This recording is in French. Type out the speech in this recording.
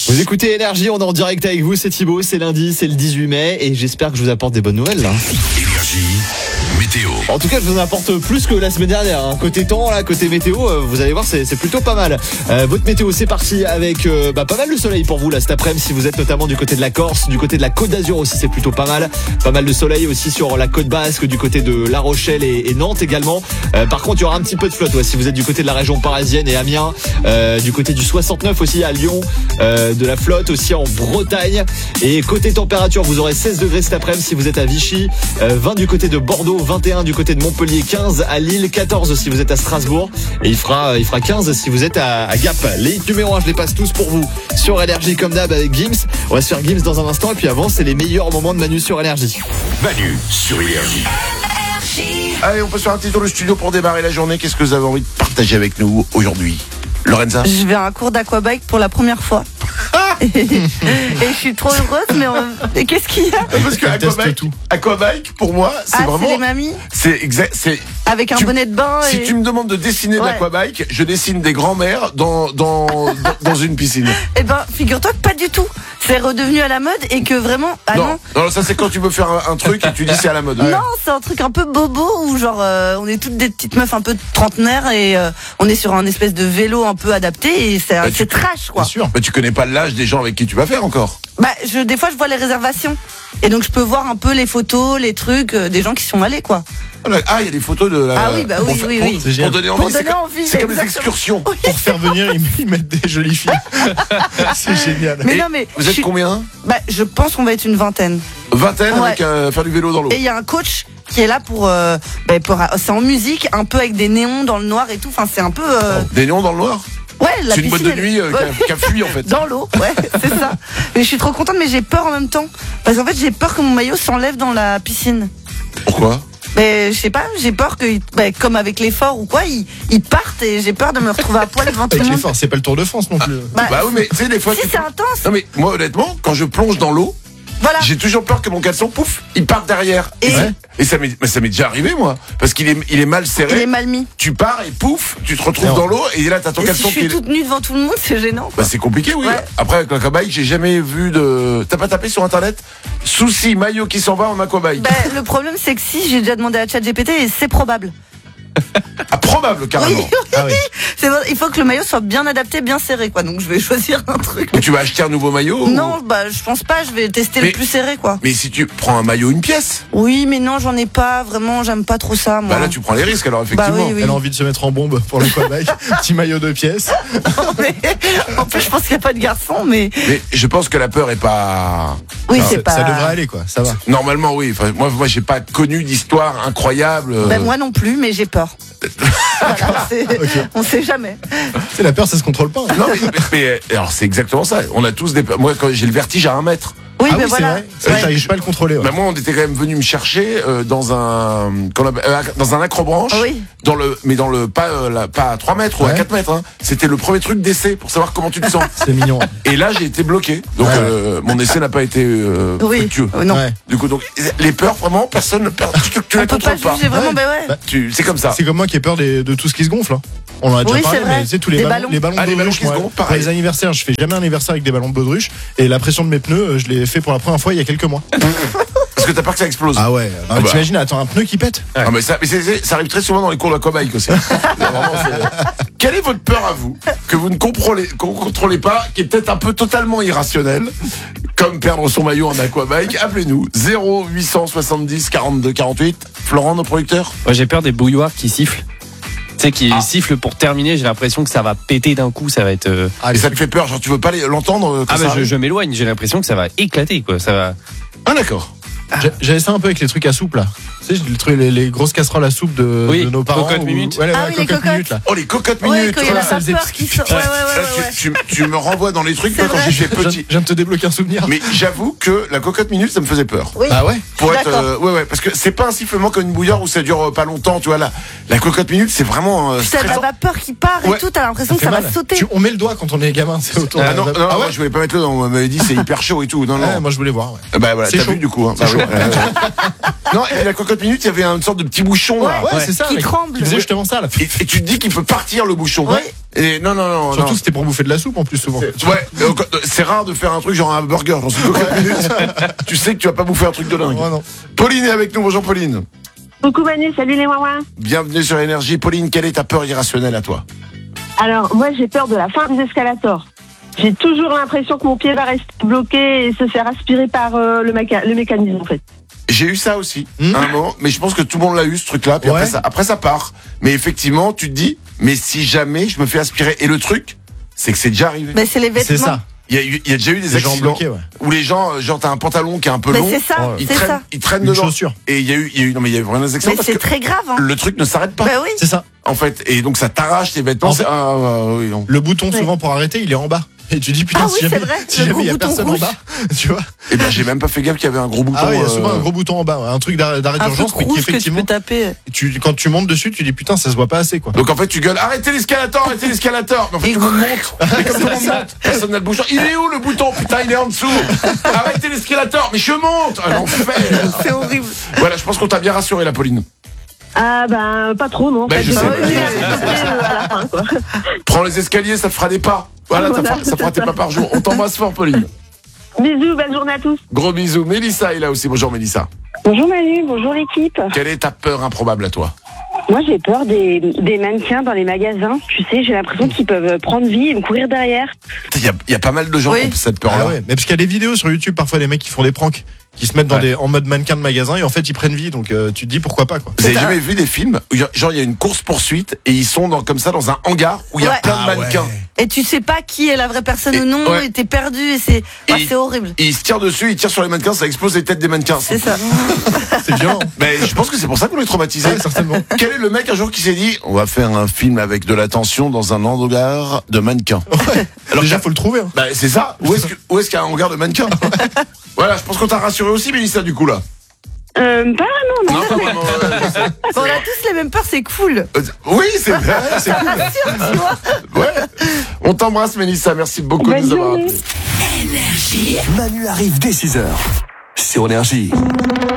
Vous écoutez Énergie, on est en direct avec vous, c'est Thibaut, c'est lundi, c'est le 18 mai et j'espère que je vous apporte des bonnes nouvelles là. Énergie, météo. En tout cas, je vous en apporte plus que la semaine dernière. Hein. Côté temps, là, côté météo, vous allez voir, c'est plutôt pas mal. Votre météo, c'est parti avec pas mal de soleil pour vous là cet après-midi. Si vous êtes notamment du côté de la Corse, du côté de la Côte d'Azur aussi, c'est plutôt pas mal. Pas mal de soleil aussi sur la côte basque, du côté de La Rochelle et Nantes également. Par contre, il y aura un petit peu de flotte. Ouais, si vous êtes du côté de la région parisienne et Amiens, du côté du 69 aussi à Lyon, de la flotte aussi en Bretagne. Et côté température, vous aurez 16 degrés cet après-midi si vous êtes à Vichy, 20 du côté de Bordeaux, 21 du côté de Montpellier, 15 à Lille, 14 si vous êtes à Strasbourg et il fera 15 si vous êtes à Gap. Les numéros 1, je les passe tous pour vous sur Énergie comme d'hab avec Gims. On va se faire Gims dans un instant et puis avant, c'est les meilleurs moments de Manu sur Énergie. Manu sur Énergie. Allez, on peut se faire un petit tour de studio pour démarrer la journée. Qu'est-ce que vous avez envie de partager avec nous aujourd'hui, Lorenza? Je vais à un cours d'aquabike pour la première fois. Et je suis trop heureuse, mais qu'est-ce qu'il y a? Parce que aquabike, pour moi, c'est vraiment. C'est les mamies. C'est exact. C'est avec un bonnet de bain. Si tu me demandes de dessiner de l'aquabike, je dessine des grands-mères dans une piscine. Eh ben, figure-toi que pas du tout. C'est redevenu à la mode et que vraiment. Ah non, ça c'est quand tu veux faire un truc et tu dis c'est à la mode. Non, c'est un truc un peu bobo où genre on est toutes des petites meufs un peu trentenaires et on est sur un espèce de vélo un peu adapté et c'est trash quoi. Bien sûr. Mais tu connais pas l'âge des gens avec qui tu vas faire encore. Bah des fois je vois les réservations et donc je peux voir un peu les photos, les trucs des gens qui sont allés quoi. Ah, il y a des photos de la. Ah oui, bah oui. Pour donner envie. C'est comme des excursions. Oui. Pour faire venir, ils mettent des jolies filles. C'est génial. Mais non, mais vous êtes combien? Bah, je pense qu'on va être une vingtaine. Avec faire du vélo dans l'eau. Et il y a un coach qui est là pour c'est en musique, un peu avec des néons dans le noir et tout. Enfin, c'est un peu. Des néons dans le noir? Ouais, la c'est une piscine, boîte de nuit qui a fui en fait. Dans l'eau, ouais, c'est ça. Mais je suis trop contente, mais j'ai peur en même temps. Parce qu'en fait, j'ai peur que mon maillot s'enlève dans la piscine. Pourquoi? Mais je sais pas, j'ai peur que, comme avec l'effort ou quoi, ils partent et j'ai peur de me retrouver à poil devant tout le monde. Avec l'effort, c'est pas le Tour de France non plus. Bah oui, mais tu sais, des fois. Si, c'est intense. Non, mais moi, honnêtement, quand je plonge dans l'eau, voilà. J'ai toujours peur que mon caleçon, pouf, il parte derrière. Et ça m'est déjà arrivé, moi. Parce qu'il est mal serré. Il est mal mis. Tu pars et pouf, tu te retrouves dans l'eau et là, t'as ton caleçon si je suis toute nue devant tout le monde, c'est gênant. Bah, c'est compliqué, oui. Ouais. Après, avec l'aquabike, j'ai jamais vu de. T'as pas tapé sur internet? Souci, maillot qui s'en va en aquabike. Bah, le problème, c'est que si, j'ai déjà demandé à ChatGPT et c'est probable. Ah, probable, carrément. Oui. Ah oui. C'est bon, il faut que le maillot soit bien adapté, bien serré, quoi. Donc je vais choisir un truc. Donc tu vas acheter un nouveau maillot? Non, bah je pense pas. Je vais tester le plus serré, quoi. Mais si tu prends un maillot, une pièce? Oui, mais non, j'en ai pas. Vraiment, j'aime pas trop ça, moi. Bah là, tu prends les risques, alors effectivement. Bah oui. Elle a envie de se mettre en bombe pour l'aquabike. Petit maillot de pièces. En plus, je pense qu'il n'y a pas de garçon, mais. Mais je pense que la peur est pas. Oui, c'est pas. Ça devrait aller, quoi. Ça va. Normalement, oui. Enfin, moi, j'ai pas connu d'histoire incroyable. Ben moi non plus, mais j'ai peur. Voilà, on sait jamais. C'est la peur, ça se contrôle pas. Hein. Non, mais alors c'est exactement ça. On a tous des peurs. Moi, quand j'ai le vertige à 1 mètre. Oui, mais voilà. C'est vrai, j'arrive pas à le contrôler. Ouais. Bah moi, on était quand même venu me chercher dans un acrobranche. Oui. Pas à 3 mètres ou à 4 mètres. Hein. C'était le premier truc d'essai pour savoir comment tu te sens. C'est mignon. Et là, j'ai été bloqué. Donc mon essai n'a pas été fructueux. Non. Ouais. Du coup, donc les peurs, vraiment, personne ne perd. Tu les contrôles pas. Vraiment, c'est comme ça. C'est comme moi qui ai peur de tout ce qui se gonfle. Hein. On en a déjà parlé, mais tu sais, tous les ballons de baudruche. Pour les anniversaires, je fais jamais un anniversaire avec des ballons de baudruche. Et la pression de mes pneus, je l'ai fait pour la première fois il y a quelques mois. Parce que t'as peur que ça explose. Ah ouais. T'imagines, attends, un pneu qui pète. Ah mais ça arrive très souvent dans les cours d'aquabike aussi. Quelle est votre peur à vous que vous ne contrôlez pas, qui est peut-être un peu totalement irrationnelle, comme perdre son maillot en aquabike? Appelez-nous 0870 42 48. Florent, nos producteurs. Moi, j'ai peur des bouilloires qui sifflent. Tu sais, qui siffle pour terminer, j'ai l'impression que ça va péter d'un coup, ça va être. Et ça te fait peur, genre tu veux pas l'entendre? Je m'éloigne, j'ai l'impression que ça va éclater, quoi. Ça va. Ah d'accord. J'avais ça un peu avec les trucs à soupe là. Tu sais, les grosses casseroles à soupe de nos parents. Cocotte minute. Ouais, les cocottes minutes là. Oh, les cocottes Oui, minutes. quand il y a la vapeur qui sort. Tu me renvoies dans les trucs quand j'ai fait petit. Je viens de te débloquer un souvenir. Mais j'avoue que la cocotte minute, ça me faisait peur. Oui. Ah ouais. Pour être parce que c'est pas un sifflement comme une bouilloire où ça dure pas longtemps, tu vois là. La cocotte minute, c'est vraiment T'as de la vapeur qui part et tout, t'as l'impression que ça va sauter. On met le doigt quand on est gamin, c'est autour. Non, moi je voulais pas mettre le doigt, on m'avait dit c'est hyper chaud et tout. Non. Moi je voulais voir. Bah voilà, t'as vu du coup. Non, et la cocotte minute, il y avait une sorte de petit bouchon là. Ouais, c'est ça. Qui tremble. Qui faisait justement ça là. Et tu te dis qu'il peut partir le bouchon. Ouais. Et non. Surtout c'était pour bouffer de la soupe en plus souvent. C'est rare de faire un truc genre un burger. J'en suis quelques minutes. Tu sais que tu vas pas bouffer un truc de dingue. Oh, non. Pauline est avec nous. Bonjour Pauline. Coucou Manu, salut les ouin-ouin. Bienvenue sur Énergie. Pauline, quelle est ta peur irrationnelle à toi? Alors, moi j'ai peur de la fin des escalators. J'ai toujours l'impression que mon pied va rester bloqué et se faire aspirer par le mécanisme en fait. J'ai eu ça aussi, à un moment, mais je pense que tout le monde l'a eu, ce truc-là, puis après ça part. Mais effectivement, tu te dis, mais si jamais je me fais aspirer, et le truc, c'est que c'est déjà arrivé. Mais c'est les vêtements. C'est ça. Il y a déjà eu des Les gens accidents bloqués, où les gens, genre t'as un pantalon qui est un peu Mais long, c'est ça, ils c'est traînent, ça. ils traînent Une dedans. chaussure. Et il y a eu vraiment des accidents Mais parce c'est que très grave, hein. le truc ne s'arrête pas. Bah oui. C'est ça. En fait, et donc ça t'arrache tes vêtements. En fait, oui, non. Le bouton souvent pour arrêter, il est en bas. Et tu dis putain, Ah oui, si jamais c'est vrai, si le jamais gros il y a bouton personne rouge. en bas, tu vois. Et ben j'ai même pas fait gaffe qu'il y avait un gros bouton. Ah oui, il y a souvent un gros bouton en bas, ouais. Un truc d'arrêt Un truc d'urgence, mais qui rouge que tu effectivement, peux taper. quand tu montes dessus, tu dis putain, ça se voit pas assez quoi. Donc en fait tu gueules, arrêtez l'escalator. Mais en fait tout le monde monte. Et comme tout le monde monte, personne n'a le bouton. Il est où le bouton? Putain, il est en dessous. Arrêtez l'escalator. Mais je monte. Ah, l'enfer. C'est horrible. Voilà, je pense qu'on t'a bien rassuré la Pauline. Ah ben pas trop non. Ben, je sais. À la fin quoi. Prends les escaliers, ça te fera des pas. Voilà, ça fera tes pas par jour. On t'embrasse fort, Pauline. Bisous, belle journée à tous. Gros bisous. Mélissa est là aussi. Bonjour Mélissa. Bonjour Manu, bonjour l'équipe. Quelle est ta peur improbable à toi? Moi j'ai peur des mannequins dans les magasins. Tu sais, j'ai l'impression qu'ils peuvent prendre vie et me courir derrière. Il y a pas mal de gens Oui. qui ont cette peur-là. Ah ouais, mais parce qu'il y a des vidéos sur YouTube parfois des mecs qui font des pranks, qui se mettent dans en mode mannequin de magasin et en fait ils prennent vie, donc tu te dis pourquoi pas quoi. Vous avez jamais vu des films où genre il y a une course-poursuite et ils sont comme ça dans un hangar où il y a Ouais. plein de mannequins. Et tu sais pas qui est la vraie personne ou non, ouais. et t'es perdu, et c'est horrible. Et ils se tirent dessus, ils tirent sur les mannequins, ça explose les têtes des mannequins. C'est ça. C'est violent. Mais je pense que c'est pour ça qu'on est traumatisé. Ouais, certainement. Quel est le mec un jour qui s'est dit on va faire un film avec de la tension dans un hangar de mannequins? Alors déjà faut le trouver. Hein. Bah c'est ça. Où est-ce qu'il y a un hangar de mannequins? Voilà, je pense qu'on t'a rassuré aussi, Mélissa, du coup là. Pas vraiment, non. Non, pas vraiment. On a tous les mêmes peurs, c'est cool. Oui, c'est vrai. Ça rassure, tu vois. Ouais. On t'embrasse, Mélissa. Merci beaucoup de Bonne nous avoir journée. appelés. Manu arrive dès 6h sur Énergie.